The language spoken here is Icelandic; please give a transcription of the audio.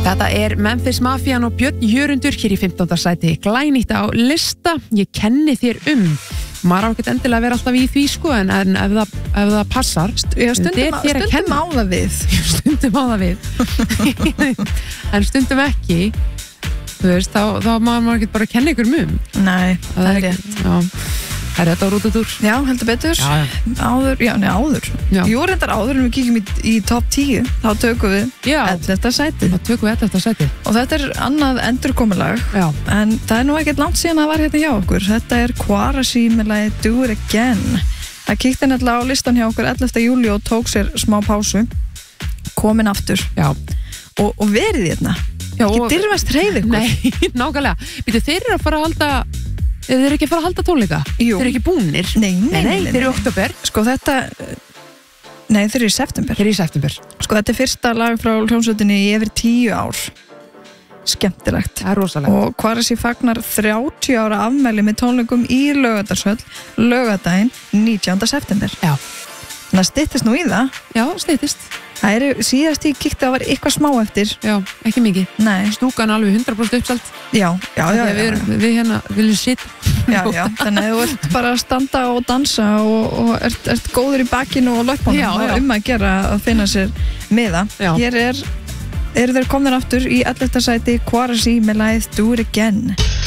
Þetta Memphis Mafian og Björn Jörundur hér í 15. sæti. Glænýtt á lista, ég kenni þér maður á ekkert endilega að vera alltaf í því sko, en ef það passar stundum á það við stundum á það við en stundum ekki þú veist, þá maður ekki bara að kenna ykkur Nei, það er rétt Er þetta á rútutúr? Já, heldur betur Áður Jú, reyndar áður en við kíkjum í top 10 þá tökum við 11. sæti og þetta er annað endurkomulag en það er nú ekkert langt síðan að var hérna hjá okkur þetta er Qvarasi með lagið Do It Again það kíkti nefnilega á listan hjá okkur 11. júlí og tók sér smá pásu komin aftur og verið hérna ekki dirfast hreyð ykkur Nei, nákvæmlega Þeir eru að fara að halda Þeir eru ekki að fara að halda tónleika? Jú. Þeir eru ekki búnir? Nei, þeir eru í október. Sko þetta Nei, þeir eru í september. Þeir eru í september. Sko þetta er fyrsta lag frá hljómsveitinni í yfir 10 ár. Skemmtilegt. Það er rosalegt. Og Qvarasi fagnar 30 ára afmæli með tónleikum í Laugardalshöll laugardaginn 19. september. Já. Það styttist nú í það. Já, styttist. Það eru síðast ég kíkti að var eitthvað smá eftir. Já, ekki mikið. Nei. Stúkan alveg 100% uppselt. Já. Við hérna viljum sitt. Já. Þannig að þú ert bara að standa og dansa og ert góður í bakinu og lögpunum og að gera að finna sér miða. Já. Hér eru þeir komnir aftur í 11. sæti Qvarasi með lagið Do It Again.